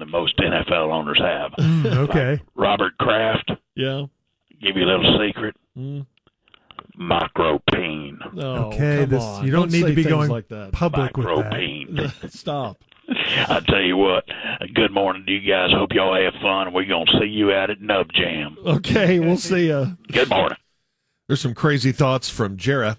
most NFL owners have. Okay. Like Robert Kraft. Yeah. Give you a little secret. Micropene. No, okay, come on. you don't need say to be things going like that. public with that. Micropene. Stop. I tell you what, good morning to you guys. Hope y'all have fun. We're going to see you out at Nub Jam. Okay, we'll see you. Good morning. There's some crazy thoughts from Jarrah.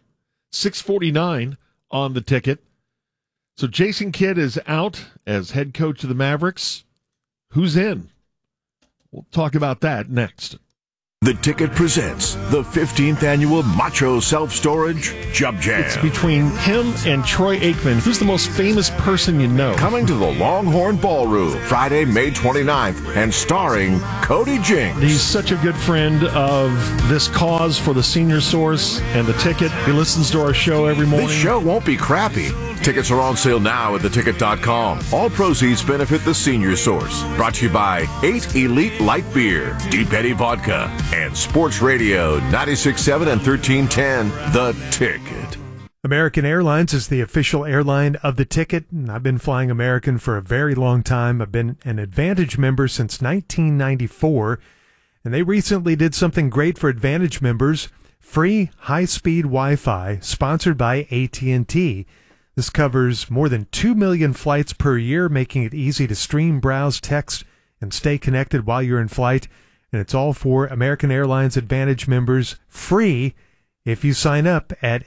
649 on the ticket. So Jason Kidd is out as head coach of the Mavericks. Who's in? We'll talk about that next. The Ticket presents the 15th annual Macho Self-Storage Jub Jam. It's between him and Troy Aikman. Who's the most famous person you know? Coming to the Longhorn Ballroom Friday, May 29th, and starring Cody Jinks. He's such a good friend of this cause for the Senior Source and the Ticket. He listens to our show every morning. This show won't be crappy. Tickets are on sale now at theticket.com. All proceeds benefit the Senior Source. Brought to you by 8 Elite Light Beer, Deep Eddy Vodka, and Sports Radio 96.7 and 1310, The Ticket. American Airlines is the official airline of the Ticket, and I've been flying American for a very long time. I've been an Advantage member since 1994, and they recently did something great for Advantage members, free high-speed Wi-Fi, sponsored by AT&T. This covers more than 2 million flights per year, making it easy to stream, browse, text, and stay connected while you're in flight. And it's all for American Airlines Advantage members, free if you sign up at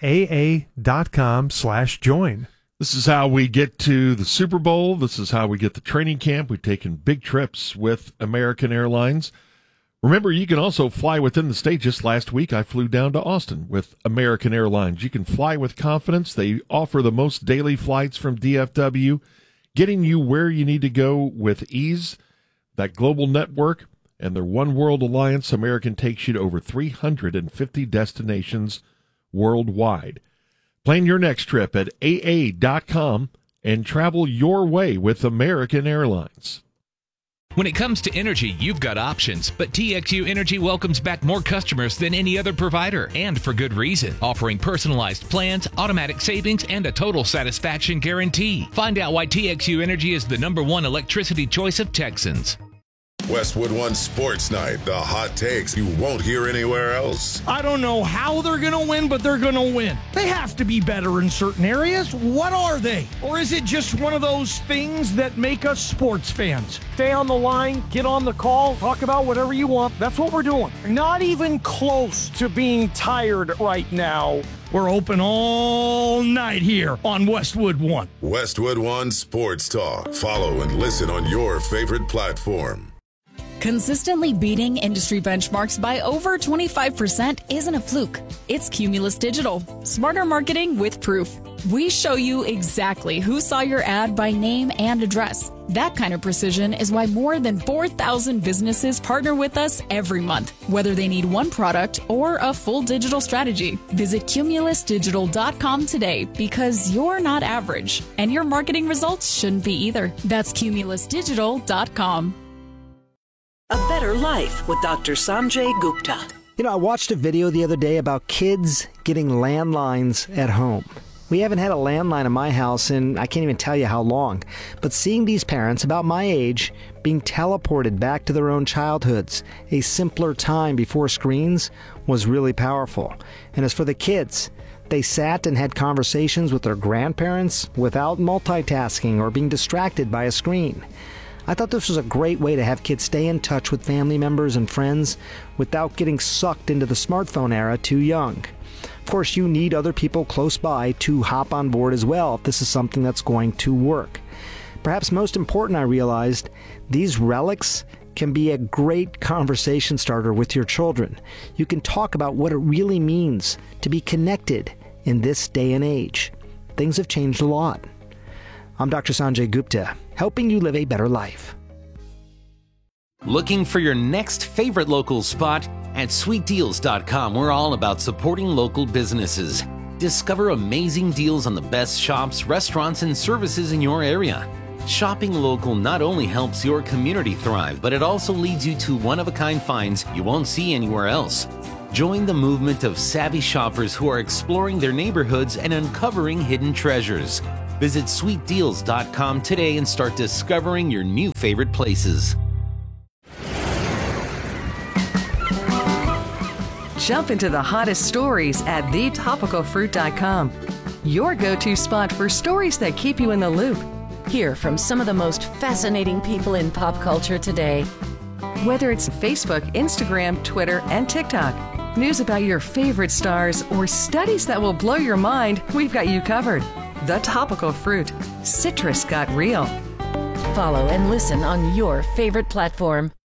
aa.com/join. This is how we get to the Super Bowl. This is how we get the training camp. We've taken big trips with American Airlines. Remember, you can also fly within the state. Just last week, I flew down to Austin with American Airlines. You can fly with confidence. They offer the most daily flights from DFW, getting you where you need to go with ease. That global network and their One World Alliance, American takes you to over 350 destinations worldwide. Plan your next trip at aa.com and travel your way with American Airlines. When it comes to energy, you've got options, but TXU Energy welcomes back more customers than any other provider, and for good reason. Offering personalized plans, automatic savings, and a total satisfaction guarantee. Find out why TXU Energy is the #1 electricity choice of Texans. Westwood One Sports Night, the hot takes you won't hear anywhere else. I don't know how they're going to win, but they're going to win. They have to be better in certain areas. What are they? Or is it just one of those things that make us sports fans? Stay on the line, get on the call, talk about whatever you want. That's what we're doing. Not even close to being tired right now. We're open all night here on Westwood One. Westwood One Sports Talk. Follow and listen on your favorite platform. Consistently beating industry benchmarks by over 25% isn't a fluke. It's Cumulus Digital. Smarter marketing with proof. We show you exactly who saw your ad by name and address. That kind of precision is why more than 4,000 businesses partner with us every month, whether they need one product or a full digital strategy. Visit cumulusdigital.com today, because you're not average, and your marketing results shouldn't be either. That's cumulusdigital.com. A Better Life with Dr. Sanjay Gupta. You know, I watched a video the other day about kids getting landlines at home. We haven't had a landline in my house in I can't even tell you how long. But seeing these parents about my age being teleported back to their own childhoods, a simpler time before screens, was really powerful. And as for the kids, they sat and had conversations with their grandparents without multitasking or being distracted by a screen. I thought this was a great way to have kids stay in touch with family members and friends without getting sucked into the smartphone era too young. Of course, you need other people close by to hop on board as well if this is something that's going to work. Perhaps most important, I realized, these relics can be a great conversation starter with your children. You can talk about what it really means to be connected in this day and age. Things have changed a lot. I'm Dr. Sanjay Gupta, helping you live a better life. Looking for your next favorite local spot? At sweetdeals.com, we're all about supporting local businesses. Discover amazing deals on the best shops, restaurants, and services in your area. Shopping local not only helps your community thrive, but it also leads you to one-of-a-kind finds you won't see anywhere else. Join the movement of savvy shoppers who are exploring their neighborhoods and uncovering hidden treasures. Visit sweetdeals.com today and start discovering your new favorite places. Jump into the hottest stories at thetopicalfruit.com. Your go-to spot for stories that keep you in the loop. Hear from some of the most fascinating people in pop culture today. Whether it's Facebook, Instagram, Twitter, and TikTok, news about your favorite stars, or studies that will blow your mind, we've got you covered. The Topical Fruit. Citrus got real. Follow and listen on your favorite platform.